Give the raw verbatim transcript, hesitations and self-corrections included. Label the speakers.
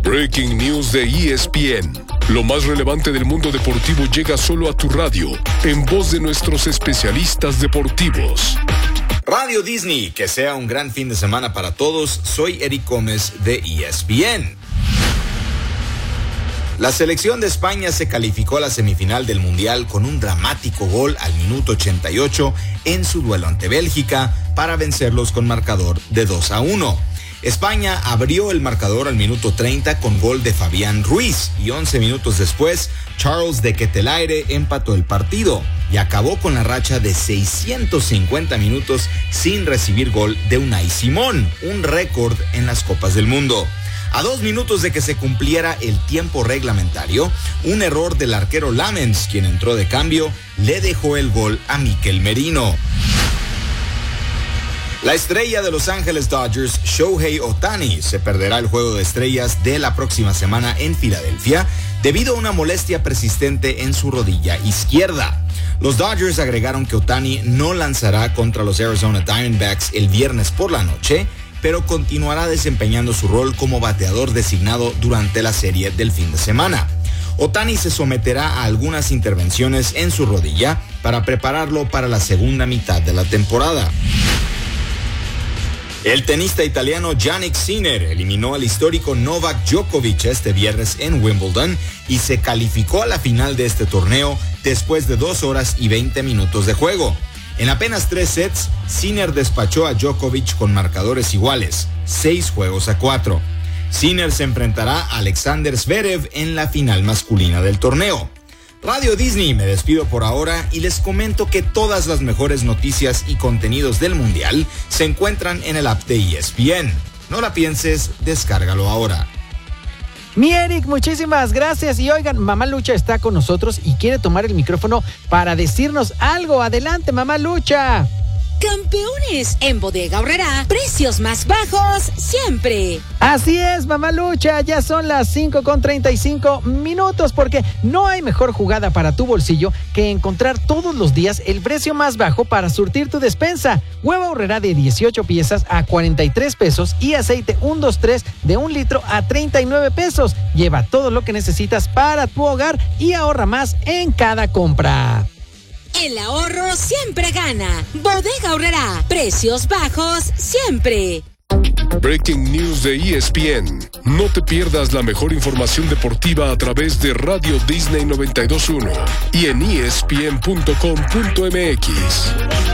Speaker 1: Breaking News de E S P N. Lo más relevante del mundo deportivo llega solo a tu radio, en voz de nuestros especialistas deportivos.
Speaker 2: Radio Disney, que sea un gran fin de semana para todos. Soy Eric Gómez de E S P N. La selección de España se calificó a la semifinal del Mundial con un dramático gol al minuto ochenta y ocho en su duelo ante Bélgica para vencerlos con marcador de dos a uno. España abrió el marcador al minuto treinta con gol de Fabián Ruiz y once minutos después Charles de Ketelaere empató el partido y acabó con la racha de seiscientos cincuenta minutos sin recibir gol de Unai Simón, un récord en las Copas del Mundo. A dos minutos de que se cumpliera el tiempo reglamentario, un error del arquero Lamens, quien entró de cambio, le dejó el gol a Mikel Merino. La estrella de Los Ángeles Dodgers, Shohei Ohtani, se perderá el Juego de Estrellas de la próxima semana en Filadelfia debido a una molestia persistente en su rodilla izquierda. Los Dodgers agregaron que Ohtani no lanzará contra los Arizona Diamondbacks el viernes por la noche, pero continuará desempeñando su rol como bateador designado durante la serie del fin de semana. Ohtani se someterá a algunas intervenciones en su rodilla para prepararlo para la segunda mitad de la temporada. El tenista italiano Jannik Sinner eliminó al histórico Novak Djokovic este viernes en Wimbledon y se calificó a la final de este torneo después de dos horas y veinte minutos de juego. En apenas tres sets, Sinner despachó a Djokovic con marcadores iguales, seis juegos a cuatro. Sinner se enfrentará a Alexander Zverev en la final masculina del torneo. Radio Disney, me despido por ahora y les comento que todas las mejores noticias y contenidos del Mundial se encuentran en el app de E S P N. No la pienses, descárgalo ahora.
Speaker 3: Mi Eric, muchísimas gracias. Y oigan, Mamá Lucha está con nosotros y quiere tomar el micrófono para decirnos algo. Adelante, Mamá Lucha.
Speaker 4: Campeones, en Bodega Aurrerá, precios más bajos siempre.
Speaker 3: Así es, Mamá Lucha, ya son las cinco con treinta y cinco minutos porque no hay mejor jugada para tu bolsillo que encontrar todos los días el precio más bajo para surtir tu despensa. Huevo Aurrerá de dieciocho piezas a cuarenta y tres pesos y aceite ciento veintitrés de un litro a treinta y nueve pesos. Lleva todo lo que necesitas para tu hogar y ahorra más en cada compra.
Speaker 4: El ahorro siempre gana. Bodega Aurrerá. Precios bajos siempre.
Speaker 1: Breaking News de E S P N. No te pierdas la mejor información deportiva a través de Radio Disney noventa y dos punto uno y en E S P N punto com punto M X.